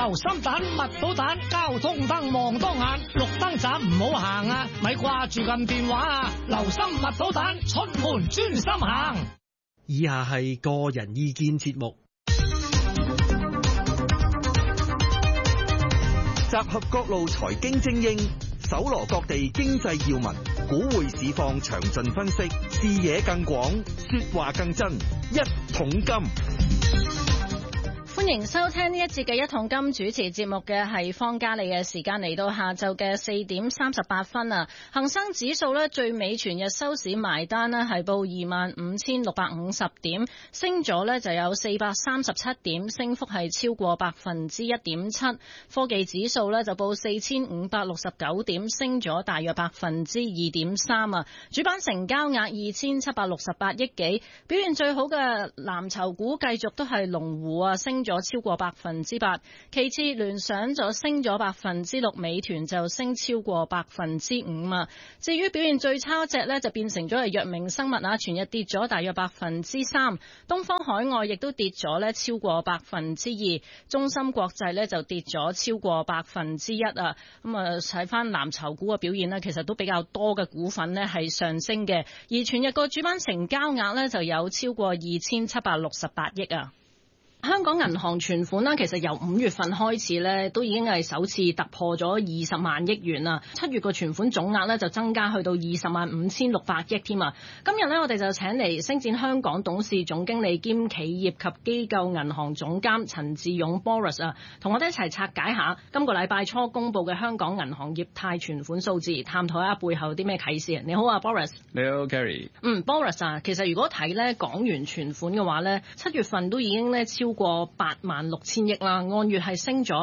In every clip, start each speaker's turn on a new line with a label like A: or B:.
A: 留心蛋、密到蛋，交通燈望多眼，綠燈站唔好行啊，咪掛住撳電話啊，留心密到蛋，出門專心行。
B: 以下係個人意見節目，
C: 集合各路財經精英，搜羅各地經濟要聞，股匯市況詳盡分析，視野更廣，說話更真，一桶金。
D: 歡迎收聽呢一節嘅一桶金，主持節目嘅係方嘉莉。嘅時間嚟到下晝嘅4點38分啊！恒生指數呢，最尾全日收市埋單呢係報25,650點，升咗呢就有437點，升幅係超過1.7%。科技指數呢就報4,569點，升咗大約2.3%啊！主板成交額2,768億幾，表現最好嘅藍籌股繼續都係龍湖啊，升咗超過8%，其次聯想就升咗6%，美團就升超過5%啊。至於表現最差隻呢，就變成咗係藥明生物啊，全日跌咗大約3%。東方海外亦都跌咗呢超過2%，中芯國際呢就跌咗超過1%啊。咁啊睇翻藍籌股嘅表現呢，其實都比較多嘅股份呢係上升嘅，而全日個主板成交額呢就有超過2,768億啊。香港銀行存款啦，其實由5月份開始咧，都已經係首次突破咗20萬億元啦。7月個存款總額咧就增加去到205600億添啊。今日咧我哋就請嚟星展香港董事總經理兼企業及機構銀行總監陳志勇 Boris 啊，同我哋一齊拆解下今個禮拜初公布嘅香港銀行業貸存款數字，探討下背後啲咩啟示。你好啊 Boris。
E: 你好 Gary。
D: Boris 啊，其實如果睇咧港元存款嘅話咧，7月份都已經咧超過86000億啦，按月係升咗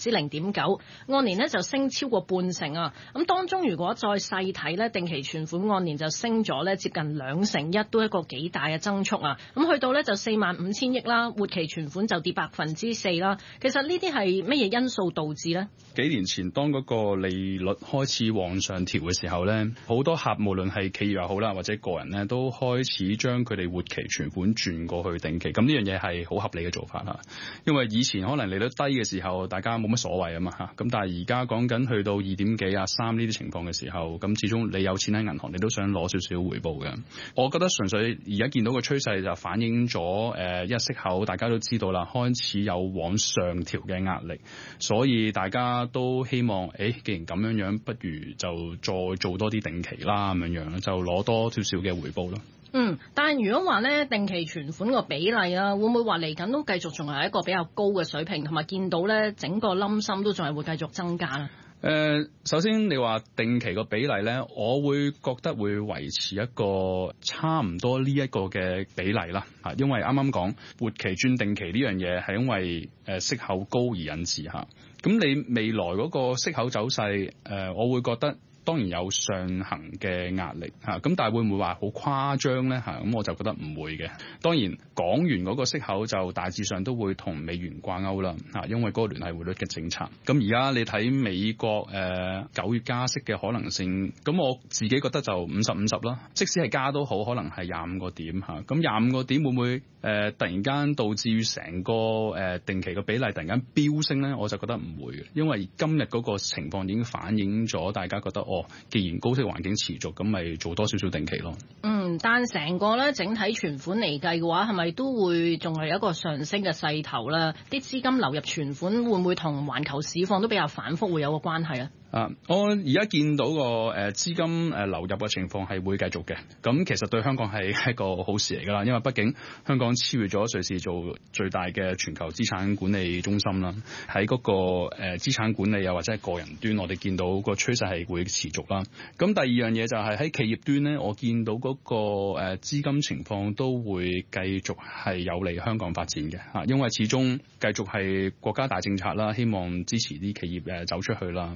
D: 0.9%，按年呢就升超過半成啊。咁當中如果再細睇呢，定期存款按年就升咗呢接近1%，都一個幾大嘅增速啊。咁去到呢就45000億啦，活期存款就跌4%啦。其實呢啲係乜嘢因素導致呢？
E: 幾年前當嗰個利率開始往上調嘅時候呢，好多客無論係企業又好啦，或者個人呢，都開始將佢哋活期存款轉過去定期。咁呢樣嘢係好合理嘅做法嚇，因為以前可能利率低嘅時候，大家冇乜所謂啊嘛嚇。咁但係而家講緊去到2點幾啊3呢啲情況嘅時候，咁始終你有錢喺銀行，你都想攞少少回報嘅。我覺得純粹而家見到個趨勢就反映咗一息口，大家都知道啦，開始有往上調嘅壓力，所以大家都希望既然咁樣，不如就再做多啲定期啦，咁樣就攞多少少嘅回報咯。
D: 但係如果話咧定期存款個比例啊，會唔會話嚟緊都繼續仲係一個比較高嘅水平，同埋見到咧整個冧心都仲係會繼續增加咧？
E: 首先你話定期個比例咧，我會覺得會維持一個差唔多呢一個嘅比例啦，因為啱啱講活期轉定期呢樣嘢係因為息口高而引致嚇。咁你未來嗰個息口走勢，我會覺得當然有上行嘅壓力嚇，咁但係會唔會話好誇張咧嚇？咁我就覺得唔會嘅。當然港元嗰個息口就大致上都會同美元掛鈎啦嚇，因為嗰個聯繫匯率嘅政策。咁而家你睇美國9月加息嘅可能性，咁我自己覺得就50-50啦。即使係加都好，可能係25個點嚇。咁25個點會唔會突然間導致成個定期嘅比例突然間飆升咧？我就覺得唔會嘅，因為今日嗰個情況已經反映咗大家覺得既然高息環境持續，咁咪做多少少定期咯。
D: 但成個咧整體存款嚟計嘅話，係咪都會仲係有一個上升嘅勢頭啦？啲資金流入存款會唔會同環球市況都比較反覆會有個關係啊？
E: 我而家見到個資金流入嘅情況係會繼續嘅，咁其實對香港係一個好事嚟㗎啦，因為畢竟香港超越咗瑞士做最大嘅全球資產管理中心啦，喺嗰個資產管理又或者係個人端，我哋見到個趨勢係會持續啦。咁第二樣嘢就係喺企業端咧，我見到嗰個資金情況都會繼續係有利香港發展嘅嚇，因為始終繼續係國家大政策啦，希望支持啲企業走出去啦。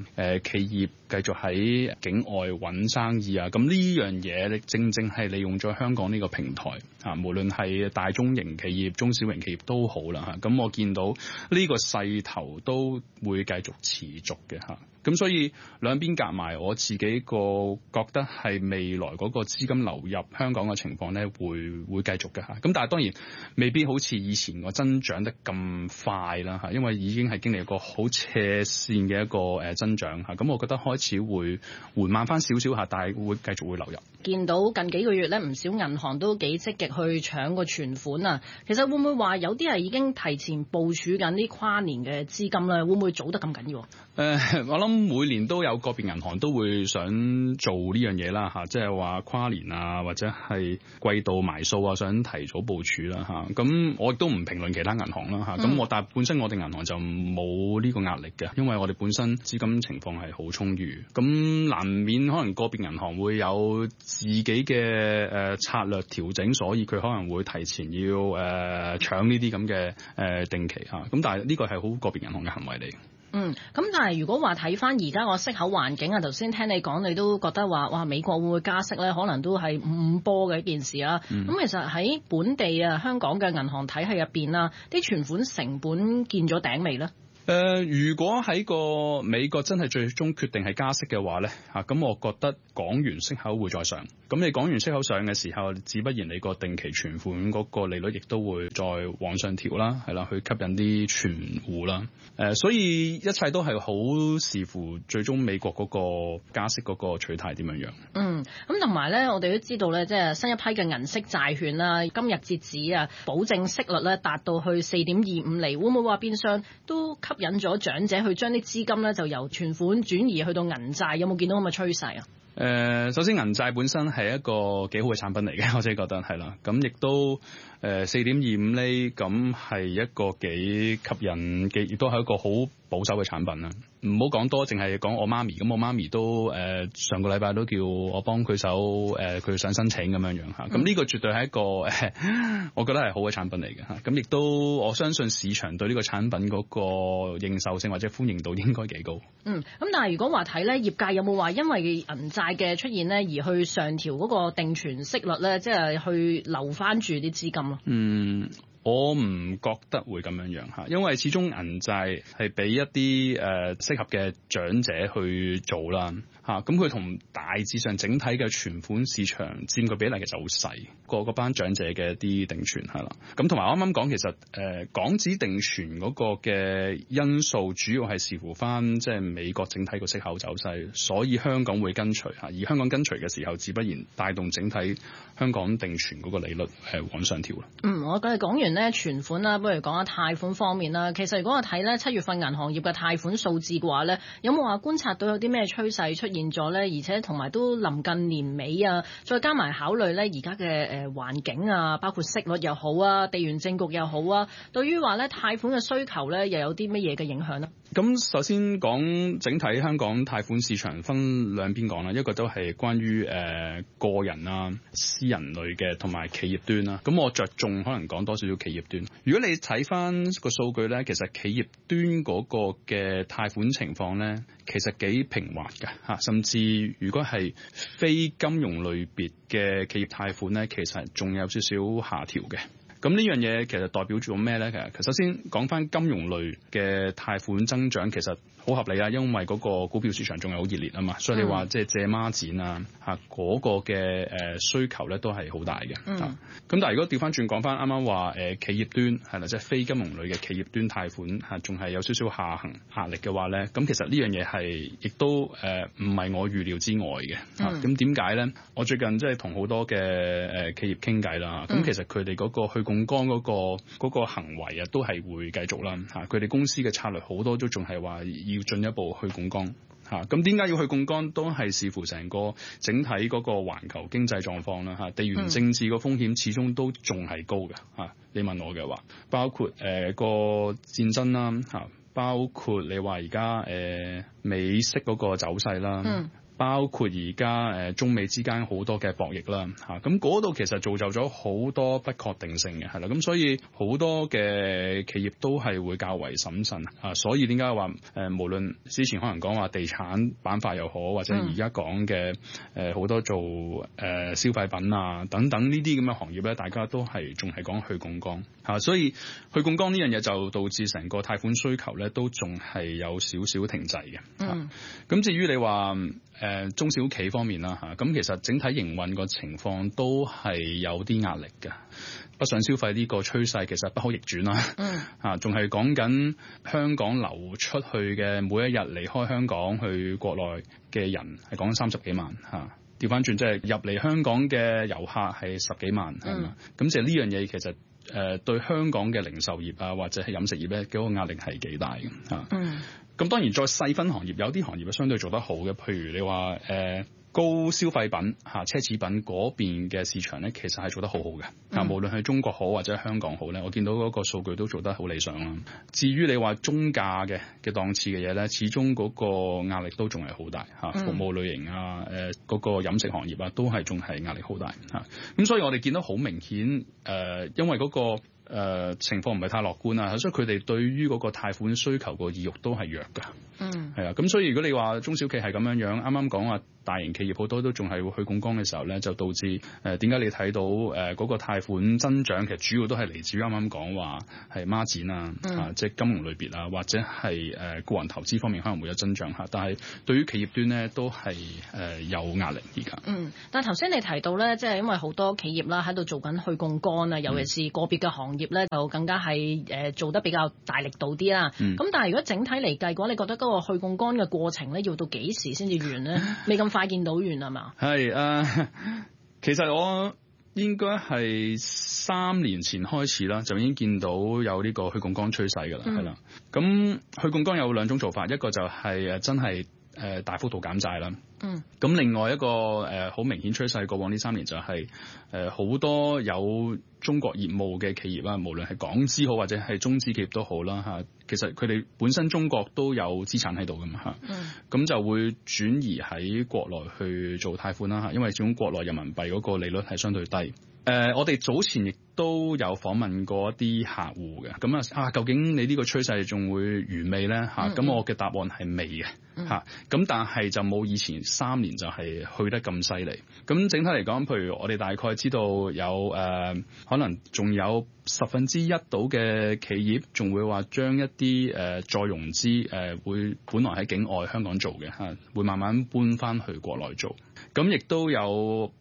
E: 企業繼續喺境外揾生意啊，咁呢樣嘢你正係利用咗香港呢個平台啊，無論係大中型企業、中小型企業都好啦嚇，咁我見到呢個勢頭都會繼續持續嘅嚇。咁所以兩邊夾埋，我自己覺得係未來嗰個資金流入香港嘅情況咧，會繼續嘅嚇。咁但係當然未必好似以前個增長得咁快啦嚇，因為已經係經歷過好斜線嘅一個增長嚇。咁我覺得開始會緩慢翻少少嚇，但係會繼續會流入。
D: 見到近幾個月咧，唔少銀行都幾積極去搶個存款啊。其實會唔會話有啲係已經提前部署緊啲跨年嘅資金咧？會唔會早得咁緊要？
E: 我諗每年都有個別銀行都會想做呢樣嘢啦嚇，即係話跨年啊，或者係季度埋數啊，想提早部署啦嚇。咁我亦都唔評論其他銀行啦嚇。咁但係本身我哋銀行就冇呢個壓力嘅，因為我哋本身資金情況係好充裕。咁難免可能個別銀行會有自己嘅策略調整，所以佢可能會提前要搶呢啲咁嘅定期嚇。咁但係呢個係好個別銀行嘅行為嚟。
D: 咁但係如果話睇翻而家個息口環境啊，頭先聽你講，你都覺得話哇美國會唔會加息咧？可能都係五波嘅一件事啦。咁其實喺本地啊，香港嘅銀行體系入邊啦，啲存款成本見咗頂未咧？
E: 如果喺個美國真係最終決定係加息嘅話咧，咁我覺得港元息口會再上。咁你港元息口上嘅時候，自不然你個定期存款嗰個利率亦都會再往上調啦，係啦，去吸引啲存戶啦。所以一切都係好視乎最終美國嗰個加息嗰個取態點樣樣。
D: 咁同埋咧，我哋都知道咧，即係新一批嘅銀色債券啦，今日截止啊，保證息率咧達到去4.25厘，會唔會話變相都吸引咗長者去將啲資金咧就由存款轉移去到銀債？有冇見到咁嘅趨勢啊？
E: 首先銀債本身係一個幾好嘅產品嚟嘅，我自己覺得係啦。咁亦都4.25厘，咁係一個幾吸引嘅，亦都係一個好保守嘅產品啦。唔好講多，淨係講我媽咪。咁我媽咪都上個禮拜都叫我幫佢手，佢想申請咁樣樣嚇。咁呢個絕對係一個我覺得係好嘅產品嚟嘅嚇。咁亦都我相信市場對呢個產品嗰個認受性或者歡迎度應該幾高。
D: 咁但係如果話睇咧，業界有冇話因為銀債嘅出現咧，而去上調嗰個定存息率咧，即係去留翻住啲資金咯？
E: 我唔覺得會咁樣樣嚇，因為始終銀債係俾一啲適合嘅長者去做啦嚇，咁佢同大致上整體嘅存款市場佔個比例其實好細，嗰班長者嘅一啲定存係啦。咁同埋我啱啱講，其實港紙定存嗰個嘅因素主要係視乎翻即係美國整體個息口走勢，所以香港會跟隨嚇，而香港跟隨嘅時候，自不然帶動整體香港定存嗰個利率往上調啦。
D: 我哋講完咧存款啦，不如講下貸款方面啦。其實如果我睇咧7月份銀行業嘅貸款數字嘅話咧，有冇話觀察到有啲咩趨勢出現咗咧？而且同埋都臨近年尾啊，再加埋考慮咧而家嘅環境啊，包括息率又好啊，地緣政局又好啊，對於話咧貸款嘅需求咧又有啲乜嘢嘅影響呢？
E: 咁首先講整體香港貸款市場分兩邊講啦，一個都係關於個人啊、私人類嘅同埋企業端啦。咁我着重可能講多少少企業端。如果你睇翻個數據咧，其實企業端嗰個嘅貸款情況咧，其實幾平滑㗎嚇，甚至如果係非金融類別嘅企業貸款咧，其實仲有少少下調嘅。咁呢樣嘢其實代表住咩咧？其實首先講翻金融類嘅貸款增長，其實好合理啊，因為嗰個股票市場仲係好熱烈啊嘛，所以你話即係借孖展啊嚇嗰個嘅需求咧都係好大嘅。咁但係如果調翻轉講翻啱啱話企業端係啦，即係非金融類嘅企業端貸款嚇，仲係有少少下行壓力嘅話咧，咁其實呢樣嘢係亦都唔係我預料之外嘅。咁點解咧？我最近即係同好多嘅企業傾偈啦，咁其實佢哋嗰個去槓桿嗰個行為啊，都係會繼續啦嚇。佢哋公司嘅策略好多都仲係話要進一步去槓桿嚇。咁點解要去槓桿？都係視乎成個整體嗰個環球經濟狀況啦嚇。地緣政治個風險始終都仲係高嘅嚇。你問我嘅話，包括個戰爭啦嚇，包括你話而家美息嗰個走勢啦， 包括而家中美之間好多嘅博弈啦嚇，咁嗰度其實造就咗好多不確定性嘅係啦，咁所以好多嘅企業都係會較為審慎啊，所以點解話無論之前可能講話地產板塊又好，或者而家講嘅好多做消費品啊等等呢啲咁嘅行業咧，大家都係仲係講去槓桿嚇，所以去槓桿呢樣嘢就導致成個貸款需求咧都仲係有少少停滯嘅嚇。咁至於你話中小企方面啦嚇，咁其實整體營運個情況都係有啲壓力嘅。北上消費呢個趨勢其實不可逆轉啦嚇，仲係講緊香港流出去嘅每一日離開香港去國內嘅人係講緊30幾萬嚇。調翻轉即係入嚟香港嘅遊客係10幾萬係嘛，咁即係呢樣嘢其實對香港嘅零售業啊或者係飲食業咧嗰個壓力係幾大嘅嚇。咁當然再細分行業，有啲行業係相對做得好嘅，譬如你話高消費品嚇奢侈品嗰邊嘅市場咧，其實係做得好好嘅嚇，無論係中國好或者香港好咧，我見到嗰個數據都做得好理想啦。至於你話中價嘅檔次嘅嘢咧，始終嗰個壓力都仲係好大嚇，服務類型啊嗰個飲食行業啊，都係仲係壓力好大嚇。咁所以我哋見到好明顯因為嗰個情況唔係太樂觀啊，所以佢哋對於嗰個貸款需求個意欲都係弱㗎。係啊，咁所以如果你話中小企係咁樣樣，啱啱講話大型企業好多都仲係會去槓桿嘅時候咧，就導致點解你睇到嗰個貸款增長其實主要都係嚟自於啱啱講話係孖展啊，即係金融類別啊，或者係個人投資方面可能會有增長嚇，但係對於企業端咧都係有壓力而家。
D: 但係頭先你提到咧，即係因為好多企業啦喺度做緊去槓桿啊，尤其是個別嘅行業咧就更加係做得比較大力度啲啦。咁但係如果整體嚟計嘅話，你覺得嗰個去槓桿嘅過程咧要到幾時先至完咧？未咁快見到完係嘛？係
E: 其實我應該係3年前開始啦，就已經見到有呢個去槓桿趨勢㗎啦，係啦。咁去槓桿有2種做法，一個就係真係大幅度減債啦。咁另外一個好明顯趨勢，過往呢3年就係好多有中國業務嘅企業啦，無論係港資好或者係中資企業都好啦嚇，其實佢哋本身中國都有資產喺度㗎嘛嚇，咁就會轉移喺國內去做貸款啦嚇，因為始終國內人民幣嗰個利率係相對低。我哋早前亦都有訪問過一啲客戶嘅，咁究竟你呢個趨勢仲會完未咧嚇？咁我嘅答案係未嘅嚇，咁但係就冇以前3年就係去得咁犀利。咁整體嚟講，譬如我哋大概知道有可能仲有1%到嘅企業仲會話將一啲再融資會本來喺境外香港做嘅嚇，會慢慢搬翻去國內做。咁亦都有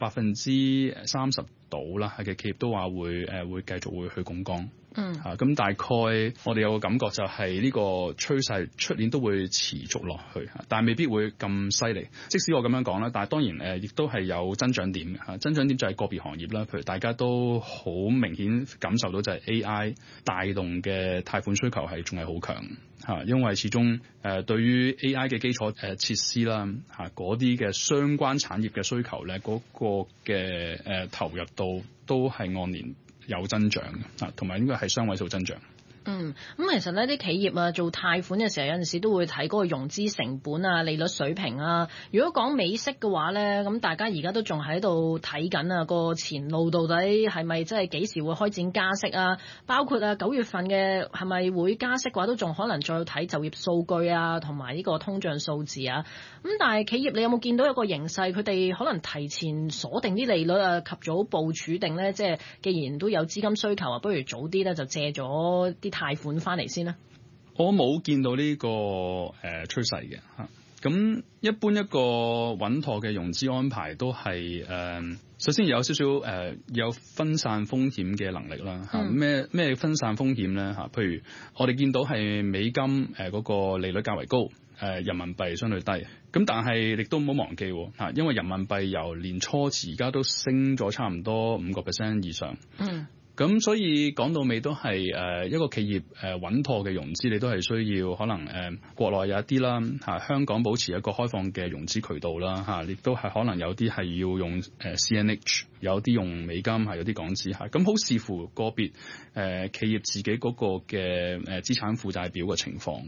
E: 30%到啦嘅企業都話會繼續會去槓桿。咁大概我哋有個感覺就係呢個趨勢出年都會持續落去，但係未必會咁犀利。即使我咁樣講啦，但係當然亦都係有增長點嘅。增長點就係個別行業啦，譬如大家都好明顯感受到就係 AI 帶動嘅貸款需求係仲係好強嚇，因為始終對於 AI 嘅基礎設施啦嚇嗰啲嘅相關產業嘅需求咧，嗰個嘅投入度都係按年有增長嘅，同埋應該係雙位數增長。
D: 咁其實呢啲企業啊做貸款嘅時候，有陣時都會睇嗰個融資成本啊、利率水平啊。如果講美息嘅話咧，咁大家而家都仲喺度睇緊啊個前路到底係咪即係幾時會開展加息啊？包括9月份嘅係咪會加息嘅話，都仲可能再睇就業數據啊，同埋呢個通脹數字啊。咁但係企業你有冇見到一個形勢，佢哋可能提前鎖定啲利率啊，及早部署定咧？即係既然都有資金需求啊，不如早啲咧就借咗啲貸款翻嚟先啦。
E: 我冇見到呢個趨勢嘅嚇。咁一般一個穩妥嘅融資安排都係首先有少少有分散風險嘅能力啦嚇。咩分散風險咧嚇？譬如我哋見到係美金嗰個利率較為高，人民幣相對低。咁但係亦都唔好忘記嚇，因為人民幣由年初至而家都升咗差唔多5% 以上。咁所以講到尾都係一個企業穩妥嘅融資，你都係需要可能國內有一啲啦嚇，香港保持一個開放嘅融資渠道啦嚇，亦都係可能有啲係要用CNH， 有啲用美金，係有啲港紙嚇。咁好視乎個別企業自己嗰個嘅資產負債表嘅情況嘅。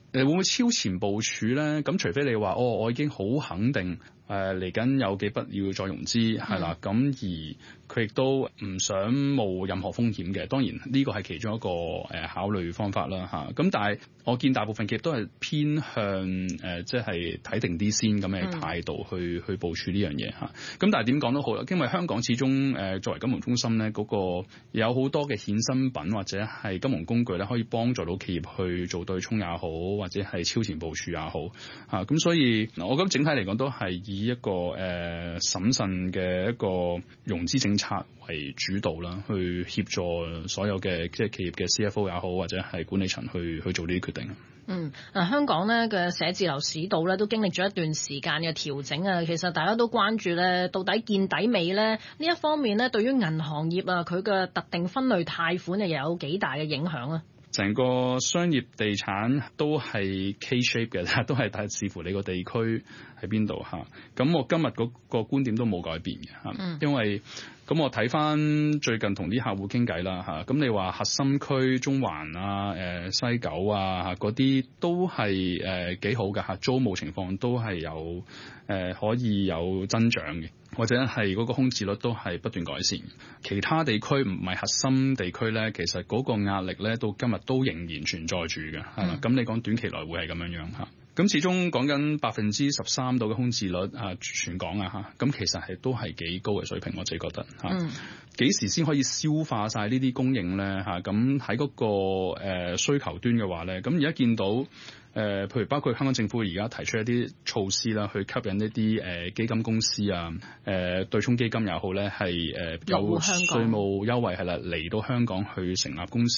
E: 會唔會超前部署咧？咁除非你話我已經好肯定嚟緊有幾筆要再融資係啦，咁而佢亦都唔想冒任何風險嘅。當然呢個係其中一個考慮方法啦嚇。咁但係我見大部分企業都係偏向即係睇定啲先咁嘅態度去部署呢樣嘢嚇。咁但係點講都好啦，因為香港始終作為金融中心咧，嗰個有好多嘅衍生品或者係金融工具咧，可以幫助到企業去做對沖也好，或者係超前部署也好嚇。咁所以我覺得整體嚟講都係以一個審慎嘅一個融資政策為主導啦，去協助所有嘅即係企業嘅 CFO 也好，或者係管理層去做呢啲決定。
D: 香港咧嘅寫字樓市道咧都經歷咗一段時間嘅調整啊。其實大家都關注咧，到底見底未咧？呢一方面咧，對於銀行業啊，佢嘅特定分類貸款又有幾大嘅影響啊？
E: 成個商業地產都係 K-shape 嘅，都係睇視乎你個地區喺邊度嚇。咁我今日嗰個觀點都冇改變嘅嚇，因為咁我睇翻最近同啲客戶傾偈啦嚇。咁你話核心區中環啊、西九啊嗰啲都係幾好嘅嚇，租務情況都係有可以有增長嘅，或者係嗰個空置率都係不斷改善。其他地區唔係核心地區咧，其實嗰個壓力咧到今日都仍然存在住嘅，係啦。咁你講短期內會係咁樣嚇。咁始終講緊13%度嘅空置率啊，全港啊嚇，咁其實係都係幾高嘅水平，我自己覺得嚇。幾時先可以消化晒呢啲供應咧嚇？咁喺嗰個需求端嘅話咧，咁而家見到譬如包括香港政府而家提出一啲措施啦，去吸引一啲基金公司啊、對沖基金又好咧，係有稅務優惠係啦，嚟到香港去成立公司。